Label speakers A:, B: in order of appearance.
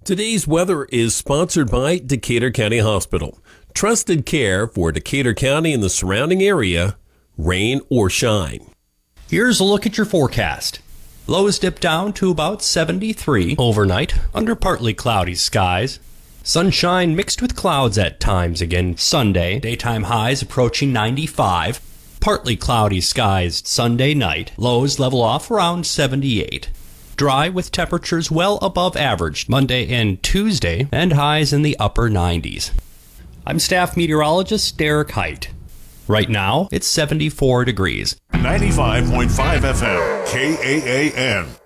A: Today's weather is sponsored by Decatur County Hospital. Trusted care for Decatur County and the surrounding area, rain or shine.
B: Here's a look at your forecast. Lows dip down to about 73 overnight under partly cloudy skies. Sunshine mixed with clouds at times again Sunday. Daytime highs approaching 95. Partly cloudy skies Sunday night. Lows level off around 78. Dry with temperatures well above average Monday and Tuesday, and highs in the upper 90s. I'm staff meteorologist Derek Height. Right now, it's 74 degrees.
C: 95.5 FM, KAAN.